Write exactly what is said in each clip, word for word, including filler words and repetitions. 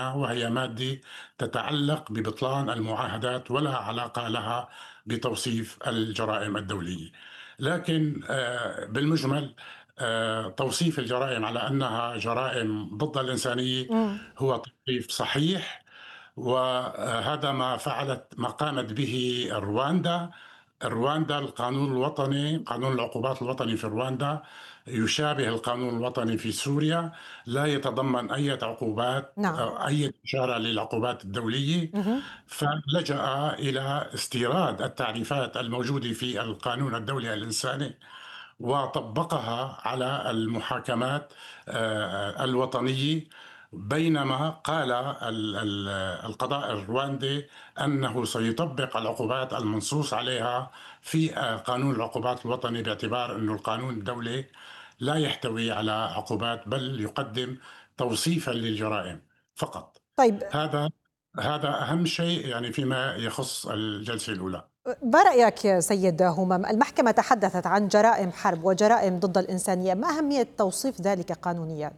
هنا، وهي مادة تتعلق ببطلان المعاهدات ولا علاقة لها بتوصيف الجرائم الدولية. لكن آه، بالمجمل آه، توصيف الجرائم على أنها جرائم ضد الإنسانية إمم. هو توصيف صحيح، وهذا ما فعلت ما قامت به رواندا. رواندا القانون الوطني، قانون العقوبات الوطني في رواندا يشابه القانون الوطني في سوريا، لا يتضمن أي عقوبات نعم. أو أي إشارة للعقوبات الدولية، اهم. فلجأ إلى استيراد التعريفات الموجودة في القانون الدولي الإنساني وطبقها على المحاكمات آه، الوطنية. بينما قال ال- ال- القضاء الرواندي أنه سيطبق العقوبات المنصوص عليها في آه، قانون العقوبات الوطني، باعتبار أن القانون الدولي لا يحتوي على عقوبات بل يقدم توصيفا للجرائم فقط. طيب، هذا هذا أهم شيء يعني فيما يخص الجلسة الأولى. ما رأيك يا سيد همام؟ المحكمة تحدثت عن جرائم حرب وجرائم ضد الإنسانية، ما أهمية توصيف ذلك قانونيا؟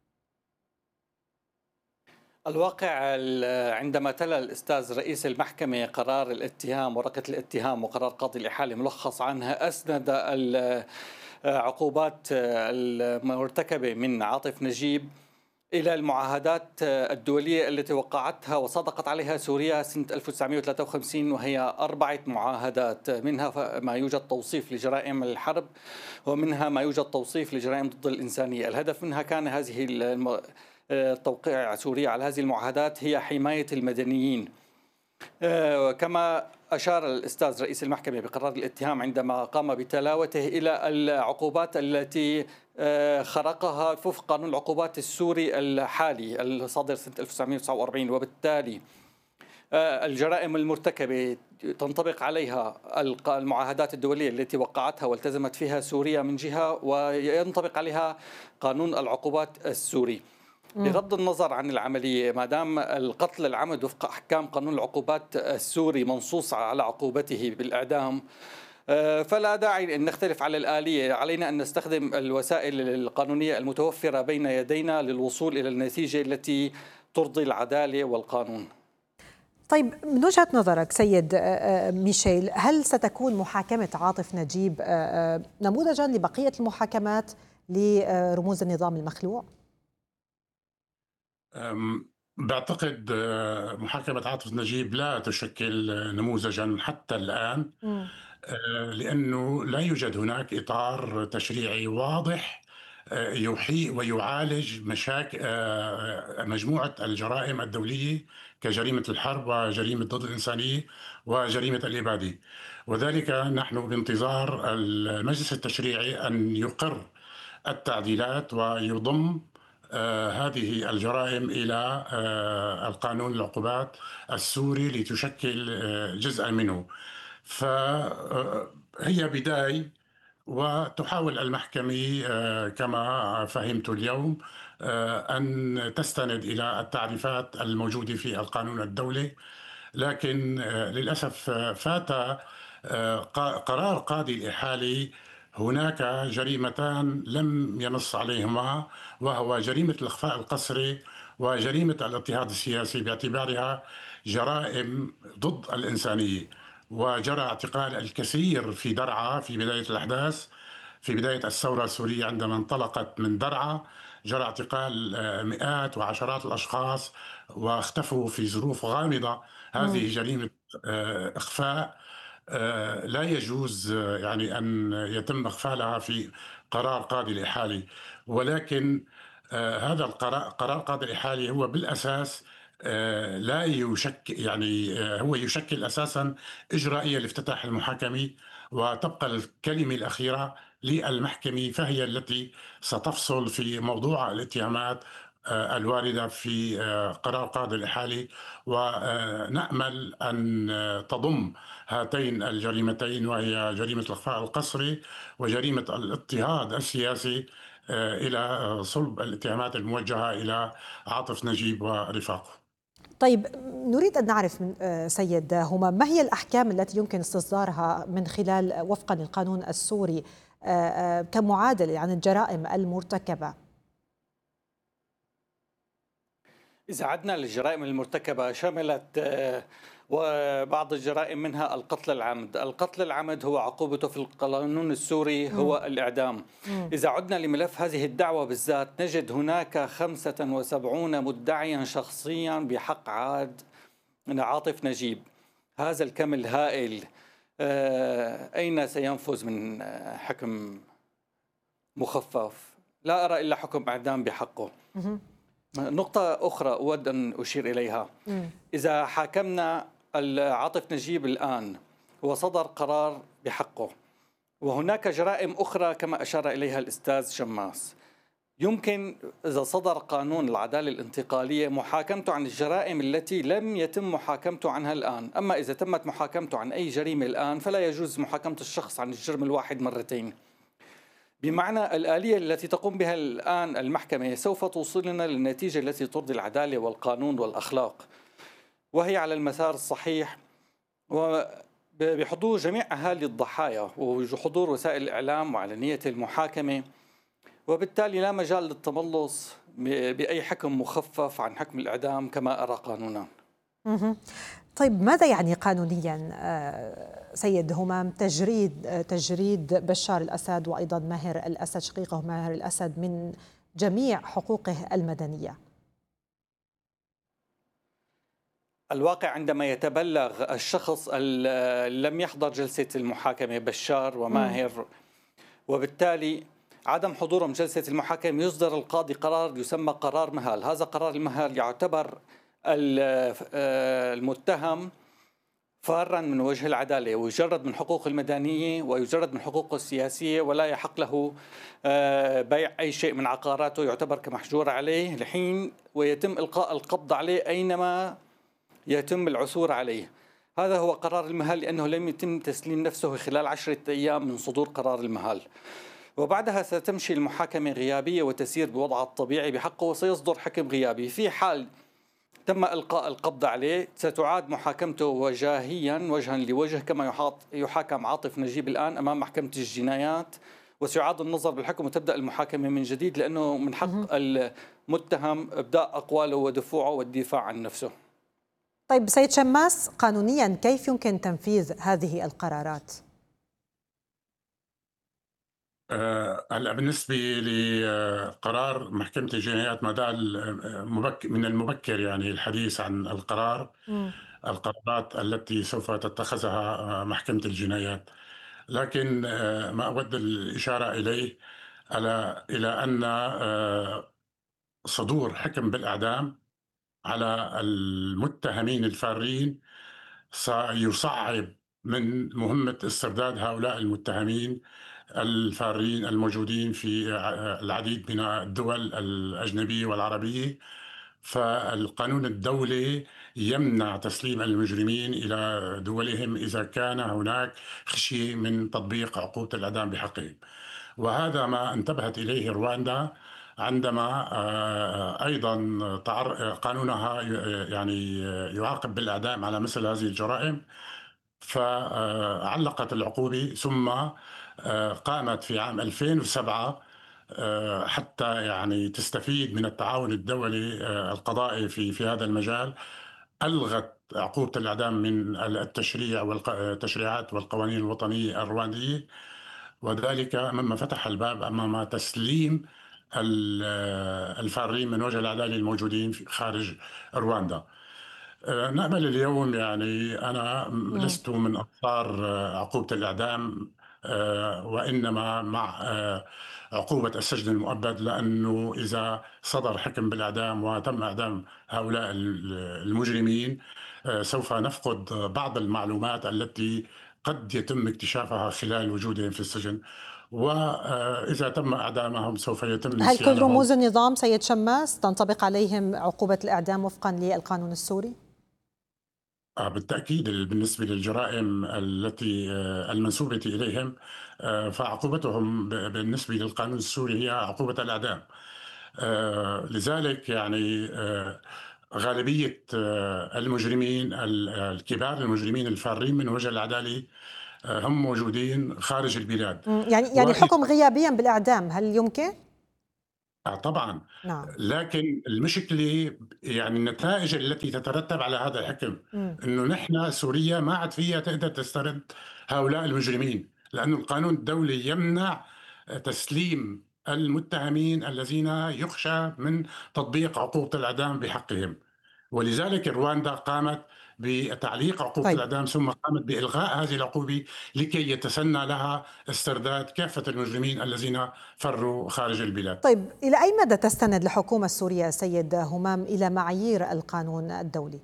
الواقع ال- عندما تلا الأستاذ رئيس المحكمة قرار الاتهام ورقة الاتهام وقرار قاضي الإحالة ملخص عنها، أسند العقوبات المرتكبة من عاطف نجيب إلى المعاهدات الدولية التي وقعتها وصدقت عليها سوريا سنة ألف وتسعمئة وثلاثة وخمسين، وهي أربعة معاهدات، منها ما يوجد توصيف لجرائم الحرب، ومنها ما يوجد توصيف لجرائم ضد الإنسانية. الهدف منها كان هذه الم... توقيع سوريا على هذه المعاهدات هي حماية المدنيين. آه، كما أشار الأستاذ رئيس المحكمة بقرار الاتهام عندما قام بتلاوته إلى العقوبات التي آه، خرقها وفق قانون العقوبات السوري الحالي الصادر سنة ألف وتسعمئة وتسعة وأربعين، وبالتالي آه، الجرائم المرتكبة تنطبق عليها المعاهدات الدولية التي وقعتها والتزمت فيها سوريا من جهة، وينطبق عليها قانون العقوبات السوري. مم. بغض النظر عن العملية، ما دام القتل العمد وفق أحكام قانون العقوبات السوري منصوص على عقوبته بالإعدام، آه، فلا داعي أن نختلف على الآلية. علينا أن نستخدم الوسائل القانونية المتوفرة بين يدينا للوصول إلى النتيجة التي ترضي العدالة والقانون. طيب، من وجهة نظرك سيد آه، آه، ميشيل، هل ستكون محاكمة عاطف نجيب آه، آه، نموذجا لبقية المحاكمات لرموز النظام المخلوع؟ أم، بعتقد آه، محاكمة عاطف نجيب لا تشكل آه، نموذجا حتى الآن، مم. آه، لأنه لا يوجد هناك إطار تشريعي واضح آه، يحيي ويعالج مشاكل مجموعة الجرائم الدولية كجريمة الحرب وجريمة ضد الإنسانية وجريمة الإبادة. وذلك نحن بانتظار المجلس التشريعي أن يقر التعديلات ويضم آه، هذه الجرائم إلى آه، القانون العقوبات السوري لتشكل آه، جزءا منه. فهي بداية، وتحاول المحكمة آه، كما فهمت اليوم آه، أن تستند إلى التعريفات الموجودة في القانون الدولي. لكن آه، للأسف آه، فات آه، ق- قرار قاضي الإحالة هناك جريمتان لم ينص عليهما، وهو جريمة الإخفاء القسري وجريمة الاضطهاد السياسي، باعتبارها جرائم ضد الإنسانية. وجرى اعتقال الكثير في درعا في بداية الأحداث، في بداية الثورة السورية عندما انطلقت من درعا جرى اعتقال آه، مئات وعشرات الأشخاص واختفوا في ظروف غامضة. مم. هذه جريمة آه، إخفاء آه، لا يجوز آه، يعني أن يتم إغفالها في قرار قاضي الإحالة. ولكن آه، هذا القرار، قرار قاضي الإحالة، هو بالأساس آه، لا يشكل يعني آه، هو يشكل أساسا إجرائية لافتتاح المحاكمة، وتبقى الكلمة الأخيرة للمحكمة، فهي التي ستفصل في موضوع الاتهامات آه، الواردة في آه، قرار قاضي الإحالة. ونأمل أن آه، تضم هاتين الجريمتين، وهي جريمة الإخفاء القسري وجريمة الاضطهاد السياسي، آه، إلى آه، صلب الاتهامات الموجهة إلى عاطف نجيب ورفاقه. طيب، نريد أن نعرف من آه، سيد همام، ما هي الأحكام التي يمكن استصدارها من خلال وفقا للقانون السوري آه، آه، كمعادلة عن الجرائم المرتكبة؟ إذا عدنا للجرائم المرتكبة شملت آه، وبعض الجرائم منها القتل العمد. القتل العمد هو عقوبته في القانون السوري مم. هو الإعدام. مم. إذا عدنا لملف هذه الدعوة بالذات نجد هناك خمسة وسبعين مدعيا شخصيا بحق عاد عاطف نجيب. هذا الكم الهائل آه، أين سينفذ من آه، حكم مخفف؟ لا أرى إلا حكم إعدام بحقه. مهم. نقطة أخرى أود أن أشير إليها، مم. إذا حاكمنا عاطف نجيب الآن وصدر قرار بحقه، وهناك جرائم أخرى كما أشار إليها الأستاذ شماس، يمكن إذا صدر قانون العدالة الانتقالية محاكمته عن الجرائم التي لم يتم محاكمته عنها الآن. أما إذا تمت محاكمته عن أي جريمة الآن فلا يجوز محاكمة الشخص عن الجرم الواحد مرتين. بمعنى الآلية التي تقوم بها الآن المحكمة سوف توصلنا للنتيجة التي ترضي العدالة والقانون والأخلاق، وهي على المسار الصحيح، وبحضور جميع أهالي الضحايا وحضور وسائل الإعلام وعلنية المحاكمة، وبالتالي لا مجال للتملص بأي حكم مخفف عن حكم الإعدام كما أرى قانونا. مهم. طيب ماذا يعني قانونيا آه، سيد همام تجريد آه، تجريد بشار الأسد وأيضا ماهر الأسد شقيقه ماهر الأسد من جميع حقوقه المدنية؟ الواقع عندما يتبلغ الشخص ال- لم يحضر جلسة المحاكمة بشار مم. وماهر، وبالتالي عدم حضورهم جلسة المحاكمة يصدر القاضي قرار يسمى قرار مهال. هذا قرار المهال يعتبر ال- آه، المتهم فارا من وجه العدالة، ويجرد من حقوقه المدنية ويجرد من حقوقه السياسية، ولا يحق له آه، بيع أي شيء من عقاراته، يعتبر كمحجور عليه لحين ويتم إلقاء القبض عليه أينما يتم العثور عليه. هذا هو قرار المهال، لأنه لم يتم تسليم نفسه خلال عشرة أيام من صدور قرار المهال، وبعدها ستمشي المحاكمة غيابية وتسير بوضعها الطبيعي بحقه، وسيصدر حكم غيابي. في حال تم إلقاء القبض عليه ستعاد محاكمته وجاهيا وجها لوجه كما يحاط يحاكم عاطف نجيب الآن أمام محكمة الجنايات، وسيعاد النظر بالحكم وتبدأ المحاكمة من جديد، لأنه من حق مهم. المتهم إبداء أقواله ودفوعه والدفاع عن نفسه. طيب سيد شماس قانونيا كيف يمكن تنفيذ هذه القرارات؟ آه، هلا بالنسبة لقرار محكمة الجنايات ما زال آه، مبك- من المبكر يعني الحديث عن القرار مم. القرارات التي سوف تتخذها آه، محكمة الجنايات. لكن آه، ما أود الإشارة إليه على إلى أن آه، صدور حكم بالإعدام على المتهمين الفارين سيصعب من مهمة استرداد هؤلاء المتهمين الفارين الموجودين في العديد من الدول الأجنبية والعربية. فالقانون الدولي يمنع تسليم المجرمين إلى دولهم إذا كان هناك خشية من تطبيق عقوبة الإعدام بحقهم. وهذا ما انتبهت إليه رواندا عندما آه، أيضا تعر- قانونها ي- يعني يعاقب بالإعدام على مثل هذه الجرائم، فعلقت العقوبة. ثم آه، قامت في عام ألفين وسبعة آه، حتى يعني تستفيد من التعاون الدولي آه، القضائي في في هذا المجال، ألغت عقوبة الإعدام من التشريع والتشريعات والقوانين الوطنية الرواندية، وذلك مما فتح الباب أمام تسليم ال- الفارين من وجه العدالة الموجودين في- خارج رواندا. آه، نأمل اليوم، يعني أنا مم. لست من أنصار آه، عقوبة الإعدام، آه، وإنما مع آه، عقوبة السجن المؤبد، لأنه إذا صدر حكم بالإعدام وتم إعدام هؤلاء ال- المجرمين آه، سوف نفقد بعض المعلومات التي قد يتم اكتشافها خلال وجودهم في السجن، وإذا تم إعدامهم سوف يتم هل كل نسيانهم. رموز النظام سيد شماس تنطبق عليهم عقوبة الإعدام وفقا للقانون السوري؟ آه، بالتأكيد بالنسبة للجرائم التي آه، المنسوبة إليهم آه، فعقوبتهم ب- بالنسبة للقانون السوري هي عقوبة الإعدام. آه، لذلك يعني آه، غالبية آه، المجرمين ال- الكبار، المجرمين الفارين من وجه العدالة آه، هم موجودين خارج البلاد. مم. يعني يعني وإذا الحكم غيابيا بالإعدام هل يمكن؟ آه طبعًا، نعم. لكن المشكلة يعني النتائج التي تترتب على هذا الحكم، إمم. إنه نحن سوريا ما عاد فيها تقدر تسترد هؤلاء المجرمين، لأنه القانون الدولي يمنع تسليم المتهمين الذين يخشى من تطبيق عقوبة الإعدام بحقهم. ولذلك رواندا قامت بتعليق عقوبة طيب. الإعدام ثم قامت بإلغاء هذه العقوبة لكي يتسنى لها استرداد كافة المجرمين الذين فروا خارج البلاد. طيب، إلى أي مدى تستند الحكومة السورية سيد همام إلى معايير القانون الدولي؟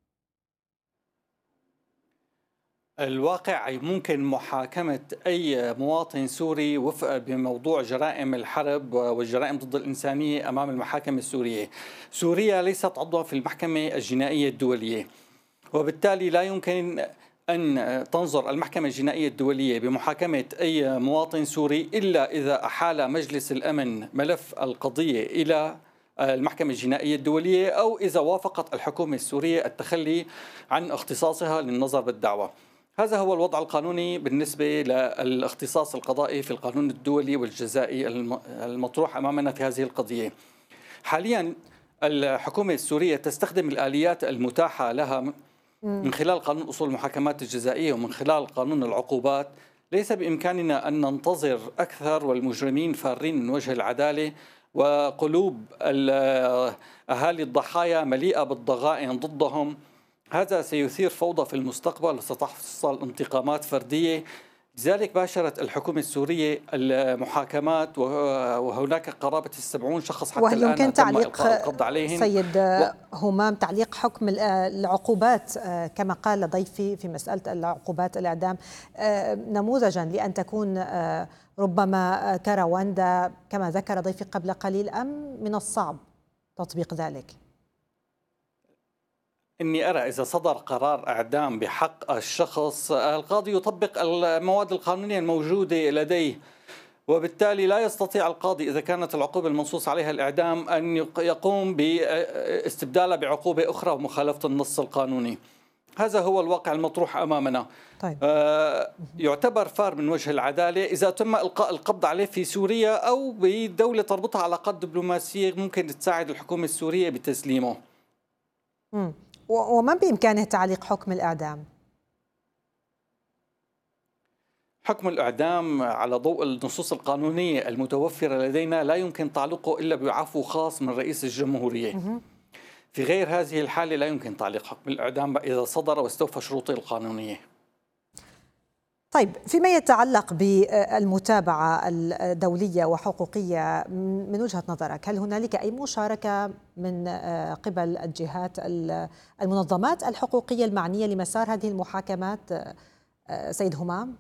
الواقع ممكن محاكمة أي مواطن سوري وفق بموضوع جرائم الحرب والجرائم ضد الإنسانية أمام المحاكم السورية. سوريا ليست عضوا في المحكمة الجنائية الدولية، وبالتالي لا يمكن أن تنظر المحكمة الجنائية الدولية بمحاكمة أي مواطن سوري إلا إذا أحال مجلس الأمن ملف القضية إلى المحكمة الجنائية الدولية، أو إذا وافقت الحكومة السورية التخلي عن اختصاصها للنظر بالدعوة. هذا هو الوضع القانوني بالنسبة للاختصاص القضائي في القانون الدولي والجزائي المطروح أمامنا في هذه القضية. حاليا الحكومة السورية تستخدم الآليات المتاحة لها من خلال قانون أصول المحاكمات الجزائية ومن خلال قانون العقوبات. ليس بإمكاننا أن ننتظر أكثر والمجرمين فارين من وجه العدالة، وقلوب أهالي الضحايا مليئة بالضغائن ضدهم. هذا سيثير فوضى في المستقبل وستحصل انتقامات فردية. لذلك باشرت الحكومة السورية المحاكمات، وهناك قرابة السبعون شخص حتى وهل الآن يمكن تم تعليق إلقاء القبض عليهم. سيد و... همام تعليق حكم العقوبات كما قال ضيفي في مسألة العقوبات الإعدام نموذجا لأن تكون ربما كرواندا كما ذكر ضيفي قبل قليل، أم من الصعب تطبيق ذلك؟ إني أرى إذا صدر قرار إعدام بحق الشخص، القاضي يطبق المواد القانونية الموجودة لديه، وبالتالي لا يستطيع القاضي إذا كانت العقوبة المنصوص عليها الإعدام أن يقوم باستبدالها بعقوبة أخرى ومخالفة النص القانوني. هذا هو الواقع المطروح أمامنا. طيب. آه يعتبر فار من وجه العدالة إذا تم إلقاء القبض عليه في سوريا أو بدولة تربطها علاقات دبلوماسية ممكن تساعد الحكومة السورية بتسليمه. م. ومن بإمكانه تعليق حكم الإعدام؟ حكم الإعدام على ضوء النصوص القانونية المتوفرة لدينا لا يمكن تعليقه إلا بعفو خاص من رئيس الجمهورية. في غير هذه الحالة لا يمكن تعليق حكم الإعدام إذا صدر واستوفى شروطه القانونية. طيب، فيما يتعلق بالمتابعة الدولية وحقوقية من وجهة نظرك، هل هنالك أي مشاركة من قبل الجهات المنظمات الحقوقية المعنية لمسار هذه المحاكمات سيد همام؟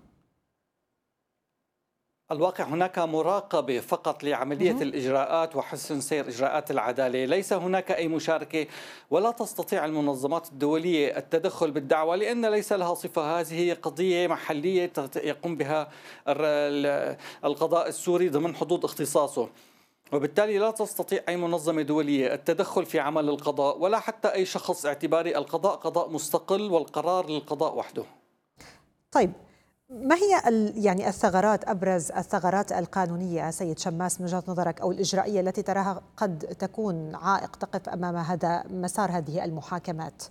الواقع هناك مراقبة فقط لعملية الإجراءات وحسن سير إجراءات العدالة، ليس هناك أي مشاركة، ولا تستطيع المنظمات الدولية التدخل بالدعوة لأن ليس لها صفة. هذه قضية محلية يقوم بها القضاء السوري ضمن حدود اختصاصه، وبالتالي لا تستطيع أي منظمة دولية التدخل في عمل القضاء ولا حتى أي شخص اعتباري. القضاء قضاء مستقل والقرار للقضاء وحده. طيب، ما هي يعني الثغرات، أبرز الثغرات القانونية سيد شماس من وجهة نظرك أو الإجرائية التي تراها قد تكون عائق تقف أمام هذا مسار هذه المحاكمات؟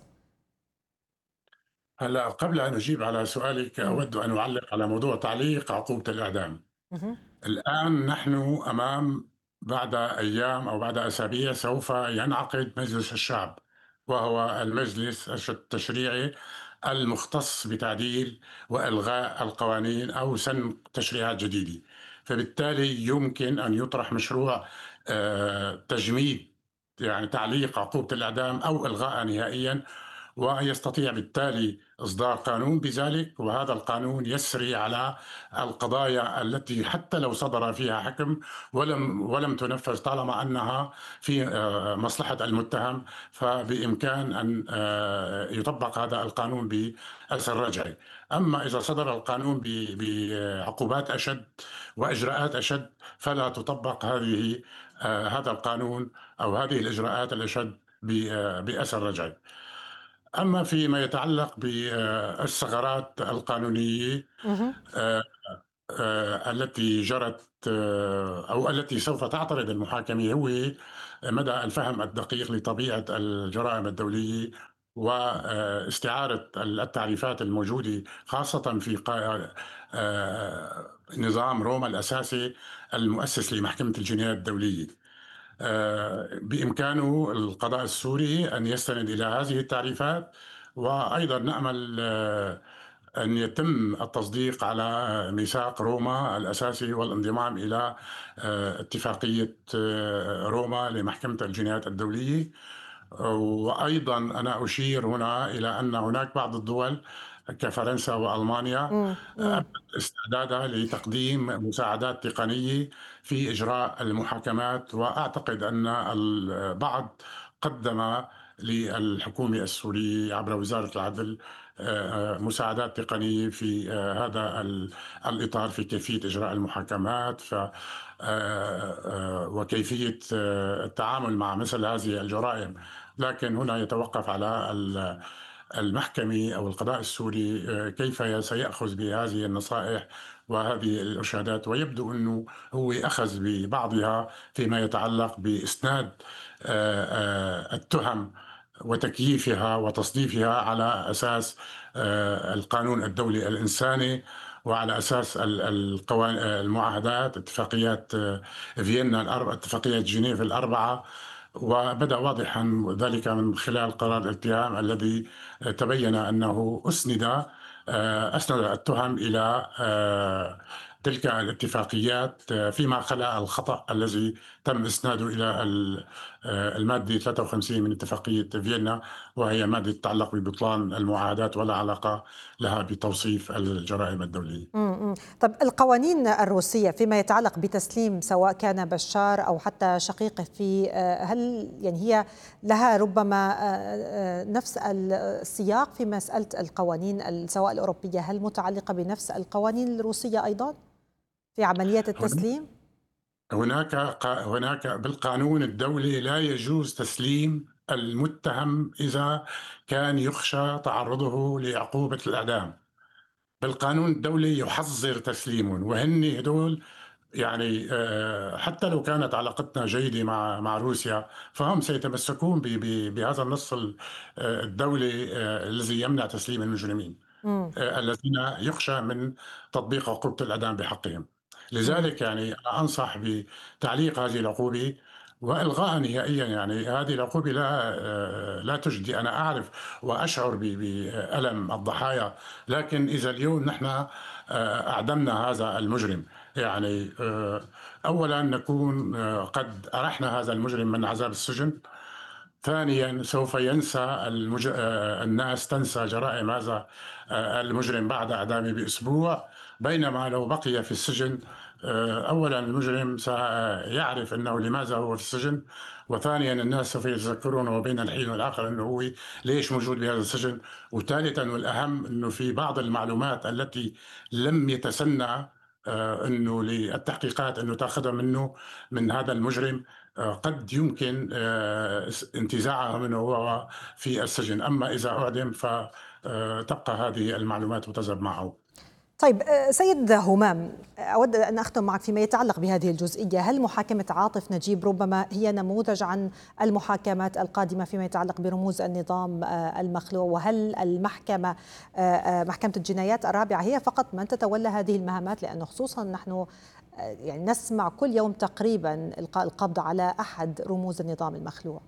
هلا قبل أن أجيب على سؤالك أود أن أعلق على موضوع تعليق عقوبة الإعدام. الآن نحن أمام بعد أيام أو بعد أسابيع سوف ينعقد مجلس الشعب، وهو المجلس التشريعي المختص بتعديل وإلغاء القوانين أو سن تشريعات جديدة. فبالتالي يمكن أن يطرح مشروع تجميد يعني تعليق عقوبة الإعدام أو إلغاءها نهائيا، ويستطيع بالتالي إصدار قانون بذلك، وهذا القانون يسري على القضايا التي حتى لو صدر فيها حكم ولم ولم تنفذ طالما أنها في مصلحة المتهم، فبإمكان أن يطبق هذا القانون بأثر رجعي. أما إذا صدر القانون بعقوبات أشد وإجراءات أشد فلا تطبق هذه هذا القانون أو هذه الإجراءات الأشد بأثر رجعي. أما فيما يتعلق بالثغرات القانونية، آه، التي جرت آه، أو التي سوف تعترض المحاكمة هو مدى الفهم الدقيق لطبيعة الجرائم الدولية واستعارة التعريفات الموجودة خاصة في قا- آه، نظام روما الأساسي المؤسس لمحكمة الجنايات الدولية. آه، بإمكانه القضاء السوري أن يستند إلى هذه التعريفات، وأيضا نأمل آه، أن يتم التصديق على ميثاق روما الأساسي والانضمام إلى آه، اتفاقية آه، روما لمحكمة الجنايات الدولية. وأيضا أنا أشير هنا إلى أن هناك بعض الدول كفرنسا وألمانيا مم. مم. أبدت استعدادها لتقديم مساعدات تقنية في إجراء المحاكمات، وأعتقد أن البعض قدم للحكومة السورية عبر وزارة العدل آه، مساعدات تقنية في آه، هذا ال- الإطار في كيفية إجراء المحاكمات ف آه، آه، وكيفية آه، التعامل مع مثل هذه الجرائم. لكن هنا يتوقف على ال- المحكمة أو القضاء السوري آه، كيف سيأخذ بهذه النصائح وهذه الإرشادات، ويبدو أنه هو أخذ ببعضها فيما يتعلق بإسناد آه، آه، التهم وتكييفها وتصنيفها على أساس آه، القانون الدولي الإنساني، وعلى أساس ال- القوان- المعاهدات، اتفاقيات آه، فيينا الأربعة، اتفاقيات جنيف الأربعة. وبدأ واضحا ذلك من خلال قرار الاتهام الذي تبين أنه أسند آه، أسند التهم إلى آه، تلك الاتفاقيات آه، فيما خلا الخطأ الذي تم إسناده إلى ال- آه، المادة ثلاثة وخمسين من اتفاقية فيينا، وهي مادة تتعلق ببطلان المعاهدات ولا علاقة لها بتوصيف الجرائم الدولية. مم. طب القوانين الروسية فيما يتعلق بتسليم سواء كان بشار أو حتى شقيقه في آه، هل يعني هي لها ربما آه، آه، نفس السياق في مسألة القوانين سواء الأوروبية، هل متعلقة بنفس القوانين الروسية أيضا في عملية التسليم؟ هناك قا- هناك بالقانون الدولي لا يجوز تسليم المتهم إذا كان يخشى تعرضه لعقوبة الإعدام. بالقانون الدولي يحظر تسليمهم، وهن هدول يعني آه، حتى لو كانت علاقتنا جيدة مع مع روسيا، فهم سيتمسكون ب- ب- بهذا النص ال- آه، الدولي آه، الذي يمنع تسليم المجرمين مم. آه، الذين يخشى من تطبيق عقوبة الإعدام بحقهم. مم. لذلك يعني أنا أنصح بتعليق هذه العقوبة وإلغاء نهائيا. يعني هذه العقوبة لا آه، لا تجدي. أنا أعرف وأشعر ب- بألم الضحايا، لكن إذا اليوم نحن آه، أعدمنا هذا المجرم، يعني آه، أولا نكون آه، قد أرحنا هذا المجرم من عذاب السجن. ثانيا سوف ينسى المج... آه، الناس تنسى جرائم هذا آه، المجرم بعد إعدامه بأسبوع، بينما لو بقي في السجن آه، أولا المجرم سيعرف أنه لماذا هو في السجن، وثانيا الناس سوف يتذكرونه بين الحين والآخر أنه هو ليش موجود بهذا السجن. وثالثا والأهم أنه في بعض المعلومات التي لم يتسنى آه، أنه للتحقيقات أنه تأخذها منه من هذا المجرم آه، قد يمكن آه، انتزاعها منه وهو في السجن. أما إذا أعدم فتبقى هذه المعلومات وتذهب معه. طيب آه، سيد همام، أود أن أختم معك فيما يتعلق بهذه الجزئية. هل محاكمة عاطف نجيب ربما هي نموذج عن المحاكمات القادمة فيما يتعلق برموز النظام آه، المخلوع؟ وهل المحكمة آه، آه، محكمة الجنايات الرابعة هي فقط من تتولى هذه المهمات؟ لأنه خصوصا نحن آه، يعني نسمع كل يوم تقريبا إلقاء القبض على أحد رموز النظام المخلوع.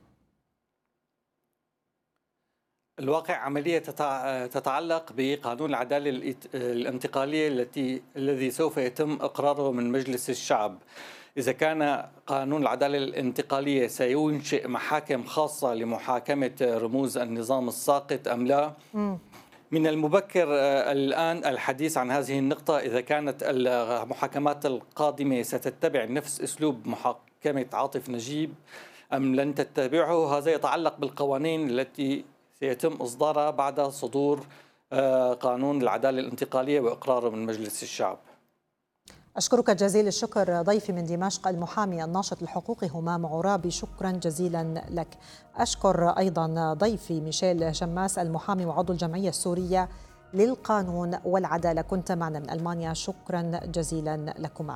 الواقع عملية تتعلق بقانون العدالة الانتقالية التي الذي سوف يتم إقراره من مجلس الشعب. إذا كان قانون العدالة الانتقالية سينشئ محاكم خاصة لمحاكمة رموز النظام الساقط أم لا، من المبكر الآن الحديث عن هذه النقطة. إذا كانت المحاكمات القادمة ستتبع نفس أسلوب محاكمة عاطف نجيب أم لن تتبعه، هذا يتعلق بالقوانين التي سيتم إصدارها بعد صدور قانون العدالة الانتقالية وإقراره من مجلس الشعب. أشكرك جزيل الشكر ضيفي من دمشق المحامي الناشط الحقوقي همام عرابي، شكرا جزيلا لك. أشكر أيضا ضيفي ميشيل شماس المحامي وعضو الجمعية السورية للقانون والعدالة. كنت معنا من ألمانيا، شكرا جزيلا لكما.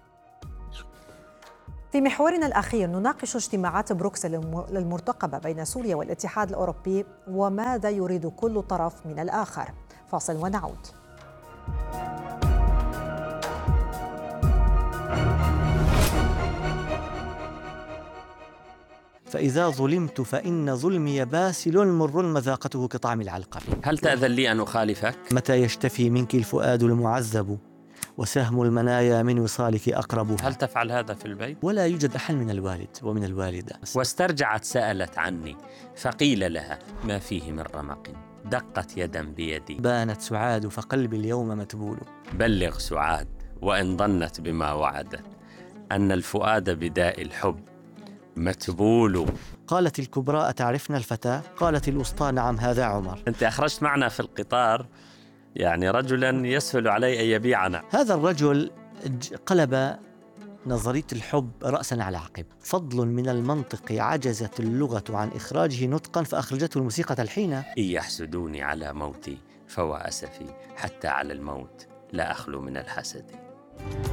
في محورنا الأخير نناقش اجتماعات بروكسل المرتقبة بين سوريا والاتحاد الأوروبي وماذا يريد كل طرف من الآخر. فاصل ونعود. فإذا ظلمت فإن ظلمي باسل مر مذاقته كطعم العلقم. هل تأذن لي أن أخالفك؟ متى يشتفي منك الفؤاد المعذب وسهم المنايا من وصالك أقرب. هل تفعل هذا في البيت؟ ولا يوجد أحد من الوالد ومن الوالدة. واسترجعت سألت عني فقيل لها ما فيه من رمق، دقت يدا بيدي، بانت سعاد فقلبي اليوم متبول. بلغ سعاد وإن ظنت بما وعدت أن الفؤاد بداء الحب متبول. قالت الكبرى أتعرفنا الفتى؟ قالت الوسطى نعم هذا عمر. أنت أخرجت معنا في القطار يعني رجلا يسهل علي أن يبيعنا. هذا الرجل قلب نظرية الحب رأسا على عقب. فضل من المنطق عجزت اللغة عن إخراجه نطقا فأخرجته الموسيقى تلحينا. إن يحسدوني على موتي فهو أسفي، حتى على الموت لا أخلو من الحسد.